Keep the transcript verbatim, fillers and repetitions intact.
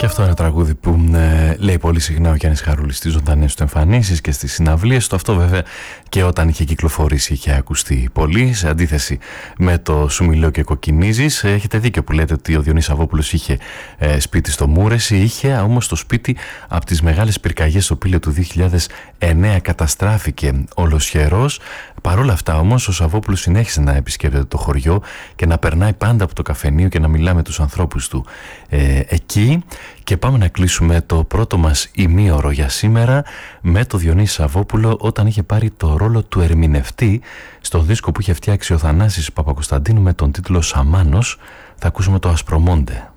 Και αυτό είναι ένα τραγούδι που ε, λέει πολύ συχνά ο Γιάννης Χαρούλης στις ζωντανές του εμφανίσεις και στις συναυλίες του. Αυτό βέβαια και όταν είχε κυκλοφορήσει είχε ακουστεί πολύ, σε αντίθεση με το Σου μιλώ και κοκκινίζεις. Έχετε δίκιο που λέτε ότι ο Διονύσης Σαββόπουλος είχε ε, σπίτι στο Μούρεση, είχε όμως το σπίτι από τις μεγάλες πυρκαγιές στο Πήλαιο του δύο χιλιάδες εννέα, καταστράφηκε ολοσχερός. Παρ' όλα αυτά όμως ο Σαββόπουλος συνέχισε να επισκέπτεται το χωριό και να περνάει πάντα από το καφενείο και να μιλά με τους ανθρώπους του ε, εκεί. Και πάμε να κλείσουμε το πρώτο μας ημίωρο για σήμερα με το Διονύση Σαββόπουλο όταν είχε πάρει το ρόλο του ερμηνευτή στο δίσκο που είχε φτιάξει ο Θανάσης Παπακοσταντίνου με τον τίτλο Σαμάνος. Θα ακούσουμε το Ασπρομόντε.